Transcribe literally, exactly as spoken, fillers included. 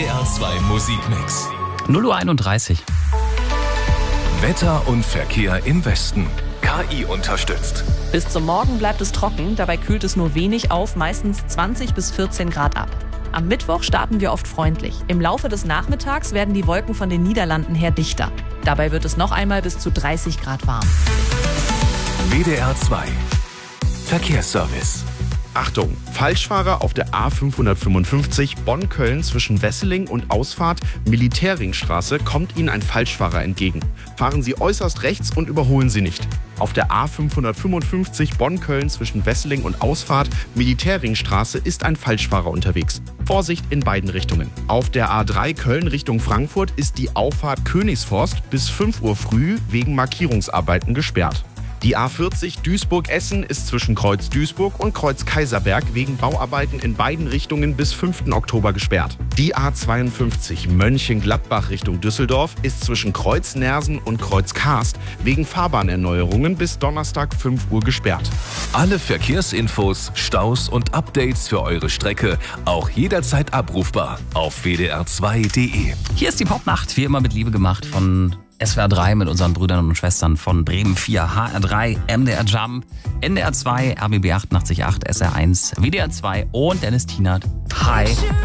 D R zwei Musikmix. null Uhr einunddreißig. Wetter und Verkehr im Westen. K I unterstützt. Bis zum Morgen bleibt es trocken, dabei kühlt es nur wenig auf, meistens zwanzig bis vierzehn Grad ab. Am Mittwoch starten wir oft freundlich. Im Laufe des Nachmittags werden die Wolken von den Niederlanden her dichter. Dabei wird es noch einmal bis zu dreißig Grad warm. W D R zwei Verkehrsservice. Achtung, Falschfahrer auf der A fünfhundertfünfundfünfzig Bonn-Köln zwischen Wesseling und Ausfahrt Militärringstraße kommt Ihnen ein Falschfahrer entgegen. Fahren Sie äußerst rechts und überholen Sie nicht. Auf der A fünfhundertfünfundfünfzig Bonn-Köln zwischen Wesseling und Ausfahrt Militärringstraße ist ein Falschfahrer unterwegs. Vorsicht in beiden Richtungen. Auf der A drei Köln Richtung Frankfurt ist die Auffahrt Königsforst bis fünf Uhr früh wegen Markierungsarbeiten gesperrt. Die A vierzig Duisburg-Essen ist zwischen Kreuz Duisburg und Kreuz Kaiserberg wegen Bauarbeiten in beiden Richtungen bis fünften Oktober gesperrt. Die A zweiundfünfzig Mönchengladbach Richtung Düsseldorf ist zwischen Kreuz Nersen und Kreuz Karst wegen Fahrbahnerneuerungen bis Donnerstag fünf Uhr gesperrt. Alle Verkehrsinfos, Staus und Updates für eure Strecke auch jederzeit abrufbar auf w d r zwei punkt d e. Hier ist die Popnacht, wie immer mit Liebe gemacht von S W R drei mit unseren Brüdern und Schwestern von Bremen vier, H R drei, M D R Jump, N D R zwei, R B B achtundachtzig Komma acht, S R eins, W D R zwei und Dennis Tienert. Hi.